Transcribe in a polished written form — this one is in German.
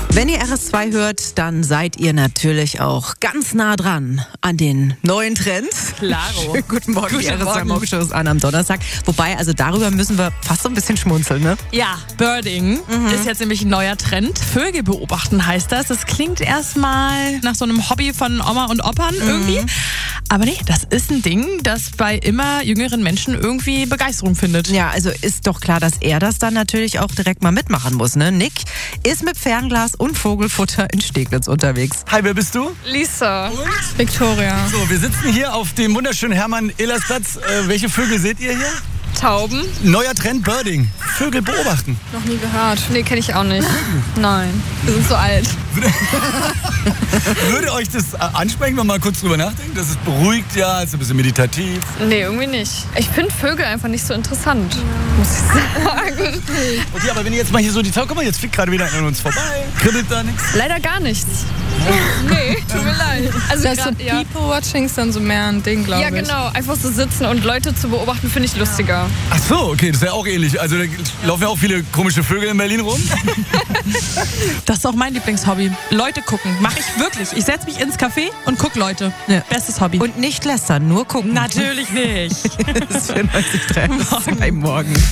Wenn ihr RS2 hört, dann seid ihr natürlich auch ganz nah dran an den neuen Trends. Klaro. Guten Morgen, die Guten RS2 Morgen. Morgenshow ist an am Donnerstag. Wobei, also darüber müssen wir fast so ein bisschen schmunzeln, ne? Ja, Birding ist jetzt nämlich ein neuer Trend. Vögel beobachten heißt das. Das klingt erstmal nach so einem Hobby von Oma und Oppern irgendwie. Aber nee, das ist ein Ding, das bei immer jüngeren Menschen irgendwie Begeisterung findet. Ja, also ist doch klar, dass er das dann natürlich auch direkt mal mitmachen muss, ne? Nick ist mit Fernglas und Vogelfutter in Steglitz unterwegs. Hi, wer bist du? Lisa. Victoria. So, wir sitzen hier auf dem wunderschönen Hermann-Ehlers-Platz. Welche Vögel seht ihr hier? Tauben? Neuer Trend, Birding. Vögel beobachten. Noch nie gehört. Nee, kenne ich auch nicht. Nein. Wir sind so alt. Würde euch das ansprechen, wenn man mal kurz drüber nachdenkt? Das ist beruhigt, ja, ist ein bisschen meditativ. Nee, irgendwie nicht. Ich finde Vögel einfach nicht so interessant, muss ich sagen. Okay, aber wenn ihr jetzt mal hier so die Guck mal, jetzt fliegt gerade wieder an uns vorbei. Kribbelt da nichts? Leider gar nichts. Nee, tut mir leid. Also Das so grad, ja. People-Watching ist dann so mehr ein Ding, glaube ich. Ja, genau. Einfach so sitzen und Leute zu beobachten, finde ich lustiger. Ach so, okay, das wäre auch ähnlich. Also da laufen ja auch viele komische Vögel in Berlin rum. Das ist auch mein Lieblingshobby. Leute gucken. Mache ich wirklich. Ich setze mich ins Café und gucke Leute. Ja. Bestes Hobby. Und nicht lästern, nur gucken. natürlich nicht. Das ist 94.3 morgen.